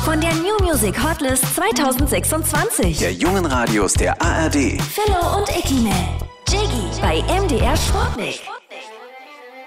von der New Music Hotlist 2026. Der jungen Radios der ARD. Philo und Ikimel. Jiggy bei MDR Sportmix.